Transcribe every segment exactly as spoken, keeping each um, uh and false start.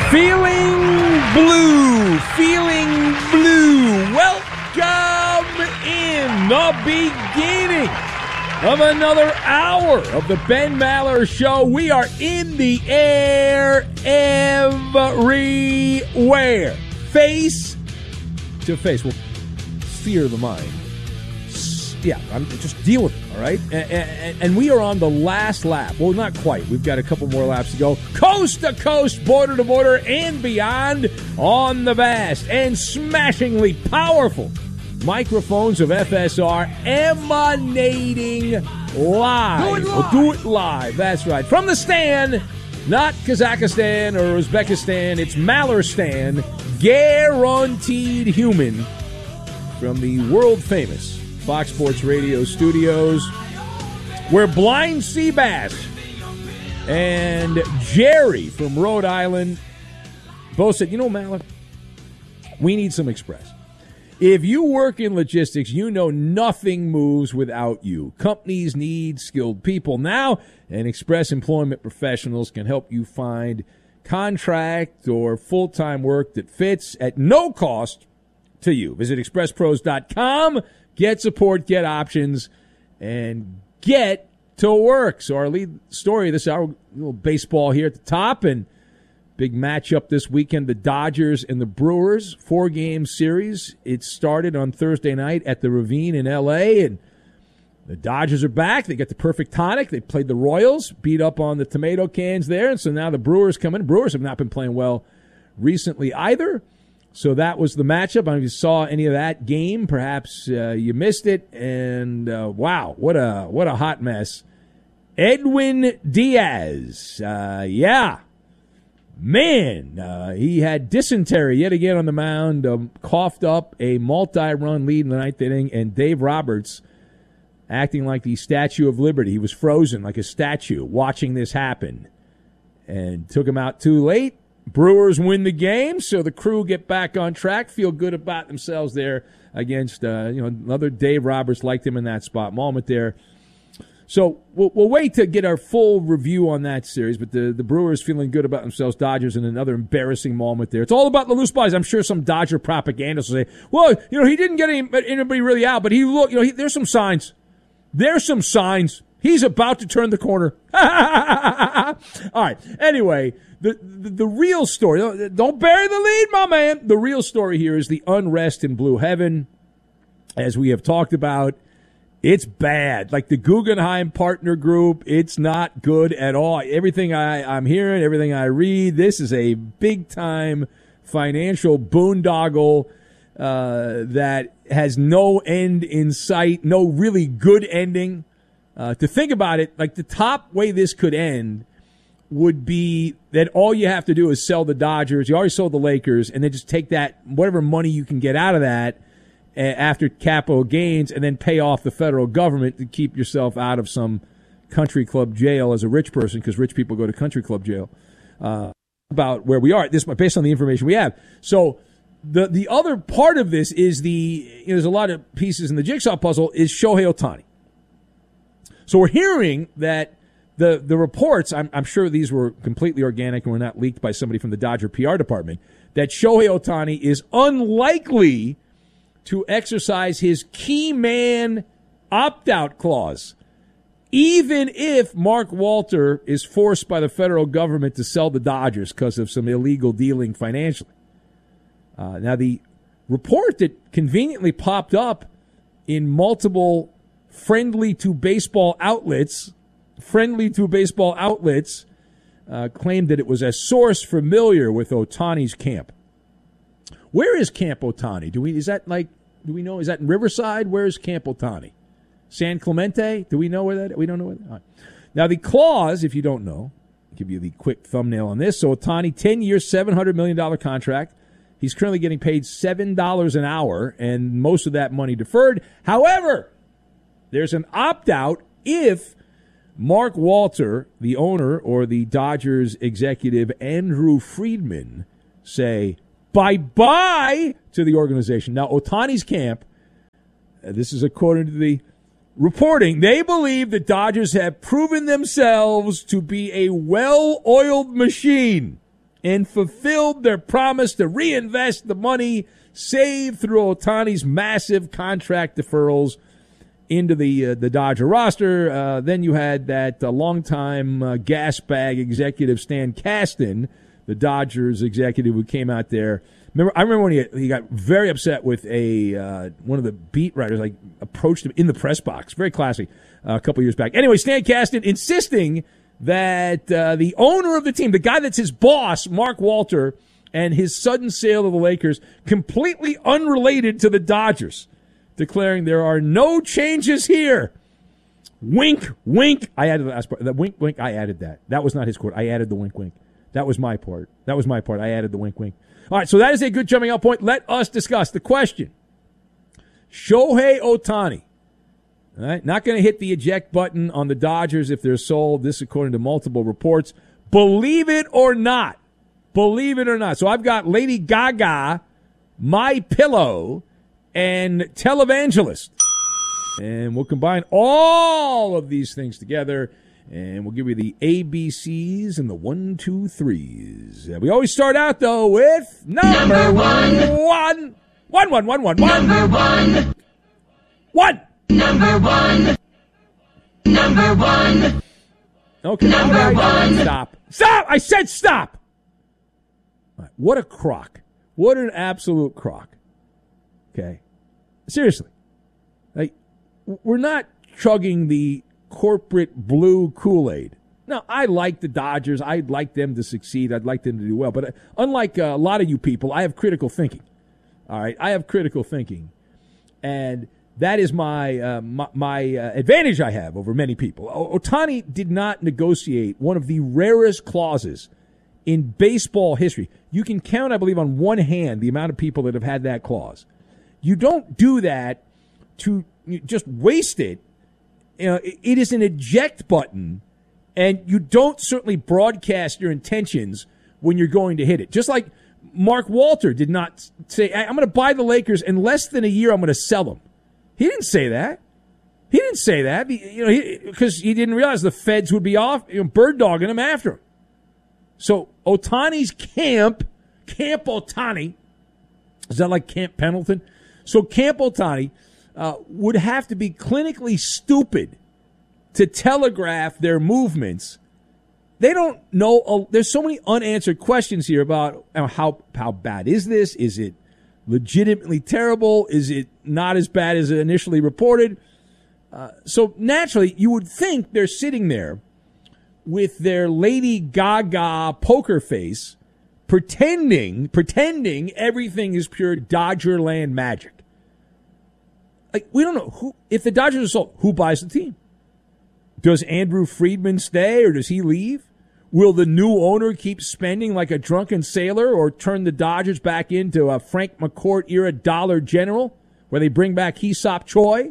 Feeling blue, feeling blue. Welcome in the beginning of another hour of the Ben Maller Show. We are in the air everywhere. Face to face. Well, fear of the mind. Yeah, I'm, just deal with it, all right? And, and, and we are on the last lap. Well, not quite. We've got a couple more laps to go. Coast to coast, border to border, and beyond on the vast and smashingly powerful microphones of F S R emanating live. Do it live. We'll do it live. That's right. From the stand, not Kazakhstan or Uzbekistan. It's Mallerstan, guaranteed human, from the world-famous Fox Sports Radio studios, where Blind Sea Bass and Jerry from Rhode Island both said, you know, Maller, we need some Express. If you work in logistics, you know nothing moves without you. Companies need skilled people now, and Express Employment Professionals can help you find contract or full-time work that fits at no cost to you. Visit express pros dot com. Get support, get options, and get to work. So our lead story this hour, a little baseball here at the top, and big matchup this weekend, the Dodgers and the Brewers, four-game series. It started on Thursday night at the Ravine in L A, and the Dodgers are back. They got the perfect tonic. They played the Royals, beat up on the tomato cans there, and so now the Brewers come in. Brewers have not been playing well recently either. So that was the matchup. I don't know if you saw any of that game. Perhaps uh, you missed it. And, uh, wow, what a what a hot mess. Edwin Diaz. Uh, yeah. Man, uh, he had dysentery yet again on the mound, um, coughed up a multi-run lead in the ninth inning, and Dave Roberts acting like the Statue of Liberty. He was frozen like a statue watching this happen and took him out too late. Brewers win the game, so the crew get back on track, feel good about themselves there against, uh, you know, another Dave Roberts liked him in that spot moment there. So we'll, we'll wait to get our full review on that series, but the, the Brewers feeling good about themselves, Dodgers in another embarrassing moment there. It's all about the loose bodies. I'm sure some Dodger propagandists will say, well, you know, he didn't get any, anybody really out, but he look, you know, he, there's some signs. There's some signs. He's about to turn the corner. All right. Anyway, the, the the real story, don't bury the lead, my man. The real story here is the unrest in Blue Heaven. As we have talked about, it's bad. Like the Guggenheim Partner Group, it's not good at all. Everything I, I'm hearing, everything I read, this is a big-time financial boondoggle uh, that has no end in sight, no really good ending. Uh, to think about it, like the top way this could end would be that all you have to do is sell the Dodgers. You already sold the Lakers, and then just take that, whatever money you can get out of that uh, after capital gains, and then pay off the federal government to keep yourself out of some country club jail as a rich person, because rich people go to country club jail. Uh, about where we are, this based on the information we have. So the the other part of this is the, you know, there's a lot of pieces in the jigsaw puzzle, is Shohei Ohtani. So we're hearing that the the reports, I'm, I'm sure these were completely organic and were not leaked by somebody from the Dodger P R department, that Shohei Ohtani is unlikely to exercise his key man opt-out clause, even if Mark Walter is forced by the federal government to sell the Dodgers because of some illegal dealing financially. Uh, now, the report that conveniently popped up in multiple friendly to baseball outlets, friendly to baseball outlets, uh, claimed that it was a source familiar with Ohtani's camp. Where is Camp Ohtani? Do we, is that like, do we know, is that in Riverside? Where is Camp Ohtani? San Clemente? Do we know where that, we don't know where that, all right. Now the clause, if you don't know, I'll give you the quick thumbnail on this. So Ohtani, ten years, seven hundred million dollars contract. He's currently getting paid seven dollars an hour, and most of that money deferred. However, there's an opt-out if Mark Walter, the owner, or the Dodgers executive Andrew Friedman say bye-bye to the organization. Now, Ohtani's camp, uh, this is according to the reporting, they believe the Dodgers have proven themselves to be a well-oiled machine and fulfilled their promise to reinvest the money saved through Ohtani's massive contract deferrals into the uh, the Dodger roster. Uh, then you had that uh, longtime uh, gas bag executive Stan Kasten, the Dodgers executive who came out there. Remember, I remember when he he got very upset with a uh, one of the beat writers, like approached him in the press box. Very classy. Uh, a couple years back. Anyway, Stan Kasten insisting that uh, the owner of the team, the guy that's his boss, Mark Walter, and his sudden sale of the Lakers, completely unrelated to the Dodgers, declaring there are no changes here. Wink, wink. I added the last part. The wink, wink. I added that. That was not his quote. I added the wink, wink. That was my part. That was my part. I added the wink, wink. All right, so that is a good jumping out point. Let us discuss the question. Shohei Ohtani. All right, not going to hit the eject button on the Dodgers if they're sold. This according to multiple reports. Believe it or not. Believe it or not. So I've got Lady Gaga, My Pillow, and Televangelist. And we'll combine all of these things together, and we'll give you the A B Cs and the one, two, threes. Uh, we always start out, though, with number, number one. one. One, one, one, one, one. Number one. One. Number one. Number one. Okay. Number right, one. Stop. Stop! I said stop! All right, what a crock. What an absolute crock. Okay. Seriously. Like, we're not chugging the corporate blue Kool-Aid. Now, I like the Dodgers. I'd like them to succeed. I'd like them to do well. But unlike a lot of you people, I have critical thinking. All right? I have critical thinking. And that is my uh, my, my uh, advantage I have over many people. O- Ohtani did not negotiate one of the rarest clauses in baseball history. You can count, I believe, on one hand the amount of people that have had that clause. You don't do that to just waste it. You know, it is an eject button, and you don't certainly broadcast your intentions when you're going to hit it. Just like Mark Walter did not say, I'm going to buy the Lakers in less than a year, I'm going to sell them. He didn't say that. He didn't say that, you know, because he, he didn't realize the feds would be off, you know, bird dogging him after him. So Ohtani's camp, Camp Ohtani, is that like Camp Pendleton? So Camp Ohtani uh, would have to be clinically stupid to telegraph their movements. They don't know. Uh, there's so many unanswered questions here about uh, how how bad is this? Is it legitimately terrible? Is it not as bad as initially reported? Uh, so naturally, you would think they're sitting there with their Lady Gaga poker face, pretending, pretending everything is pure Dodgerland magic. Like, we don't know who, if the Dodgers are sold, who buys the team? Does Andrew Friedman stay or does he leave? Will the new owner keep spending like a drunken sailor or turn the Dodgers back into a Frank McCourt era Dollar General where they bring back Hee-Sop Choi?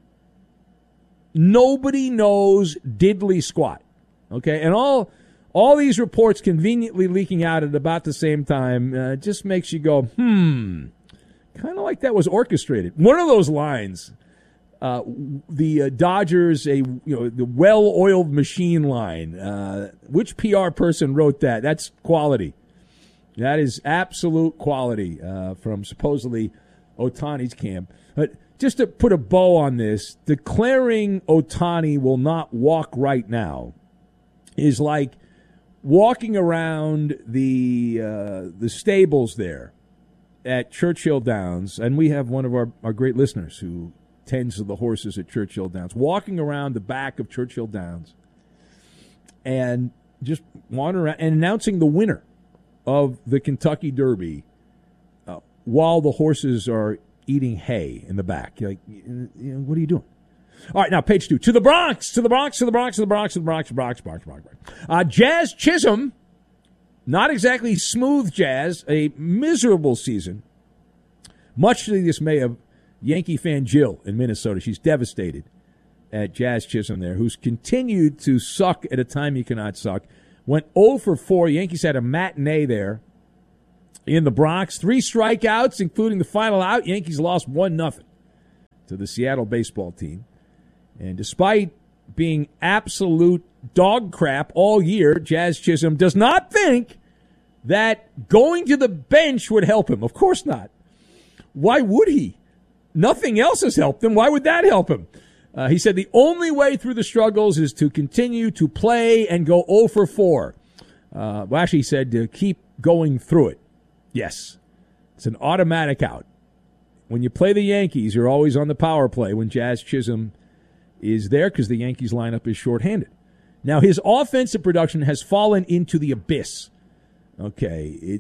Nobody knows diddly squat. Okay, and all all these reports conveniently leaking out at about the same time uh, just makes you go, hmm, kind of like that was orchestrated. One of those lines, uh, the uh, Dodgers, a you know the well-oiled machine line. Uh, which P R person wrote that? That's quality. That is absolute quality uh, from supposedly Ohtani's camp. But just to put a bow on this, declaring Ohtani will not walk right now is like walking around the uh, the stables there at Churchill Downs, and we have one of our, our great listeners who tends to the horses at Churchill Downs, walking around the back of Churchill Downs and just wandering around and announcing the winner of the Kentucky Derby uh, while the horses are eating hay in the back. You're like, you know, what are you doing? All right, now page two. To the Bronx, to the Bronx, to the Bronx, to the Bronx, to the Bronx, to the Bronx, Bronx, Bronx, Bronx. Uh, Jazz Chisholm, not exactly smooth Jazz, a miserable season, much to the dismay of Yankee fan Jill in Minnesota. She's devastated at Jazz Chisholm there, who's continued to suck at a time you cannot suck. Went oh for four. Yankees had a matinee there in the Bronx. Three strikeouts, including the final out. Yankees lost one nothing to the Seattle baseball team. And despite being absolute dog crap all year, Jazz Chisholm does not think that going to the bench would help him. Of course not. Why would he? Nothing else has helped him. Why would that help him? Uh, he said the only way through the struggles is to continue to play and go oh for four. Uh, well, actually, he said to keep going through it. Yes. It's an automatic out. When you play the Yankees, you're always on the power play when Jazz Chisholm is there because the Yankees lineup is shorthanded. Now, his offensive production has fallen into the abyss. Okay, it,